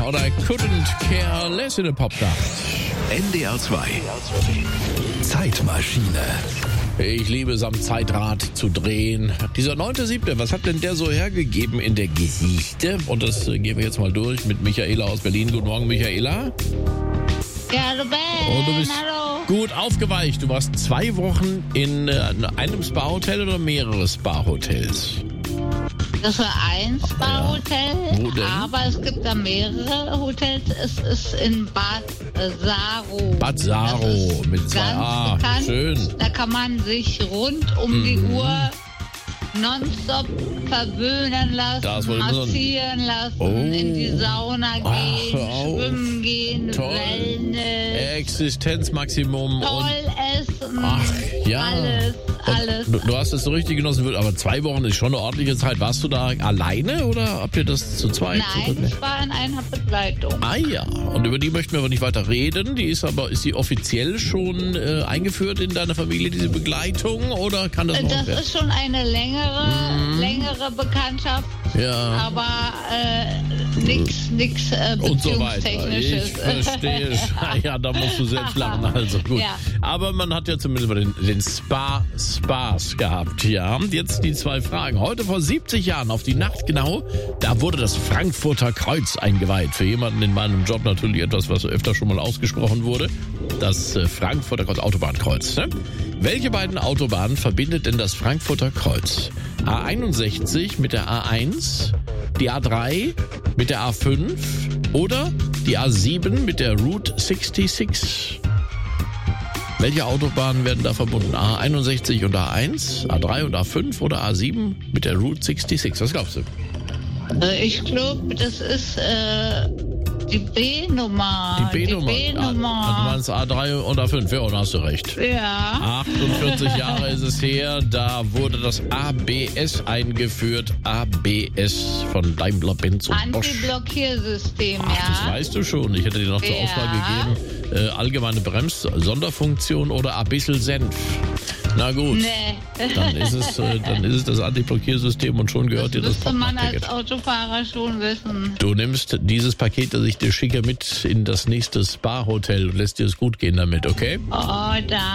oder Couldn't Care Less in a Popnacht. NDR 2 Zeitmaschine. Ich liebe es, am Zeitrad zu drehen. Dieser 9.7., was hat denn der so hergegeben in der Geschichte? Und das gehen wir jetzt mal durch mit Michaela aus Berlin. Guten Morgen, Michaela. Ja, du Ben, Und du bist hallo. gut aufgeweicht. Du warst 2 Wochen in einem Spa-Hotel oder mehrere Spa-Hotels? Das war ein Spa-Hotel, Wo denn? aber es gibt da mehrere Hotels. Es ist in Bad Saro. Bad Saro Das ist mit 2 ganz A. bekannt. Schön. Da kann man sich rund um die Uhr nonstop verwöhnen lassen, Das wollte ich nur sagen. massieren lassen, Oh. in die Sauna Ach, gehen, hör auf. schwimmen gehen, Toll. Wellness, Existenzmaximum. toll essen, Ach, ja. alles. Du hast es so richtig genossen, aber 2 Wochen ist schon eine ordentliche Zeit. Warst du da alleine oder habt ihr das zu zweit? Nein, ich war in einer Begleitung. Ah ja, und über die möchten wir aber nicht weiter reden. Ist die offiziell schon eingeführt in deiner Familie, diese Begleitung, oder kann das noch Das werden? ist schon eine längere Bekanntschaft, Ja. aber nix Und so weiter. Beziehungstechnisches. Ich verstehe. Ja, da musst du selbst lachen. Also gut. Ja. Aber man hat ja zumindest mal den Spaß gehabt. Ja, und jetzt die 2 Fragen. Heute vor 70 Jahren, auf die Nacht genau, da wurde das Frankfurter Kreuz eingeweiht. Für jemanden in meinem Job natürlich etwas, was öfter schon mal ausgesprochen wurde. Das Frankfurter Kreuz, Autobahnkreuz. Ne? Welche beiden Autobahnen verbindet denn das Frankfurter Kreuz? A61 mit der A1, die A3 mit der A5 oder die A7 mit der Route 66? Welche Autobahnen werden da verbunden? A61 und A1, A3 und A5 oder A7 mit der Route 66? Was glaubst du? Ich glaube, das ist die B-Nummer. Die B-Nummer. Du meinst A3 und A5, ja, und hast du recht. Ja. 48 Jahre ist es her, da wurde das ABS eingeführt. ABS von Daimler-Benz und Bosch. Anti-Blockiersystem, Ach, das ja. weißt du schon. Ich hätte dir noch zur Ja. Auswahl gegeben, allgemeine Brems-Sonderfunktion oder ein bisschen Senf. Na gut, Nee. dann ist es das Anti-Blockiersystem und schon gehört dir das Müsste man als Poppacket. Autofahrer schon wissen. Du nimmst dieses Paket, das ich dir schicke, mit in das nächste Spa-Hotel und lässt dir es gut gehen damit, okay? Oh, da.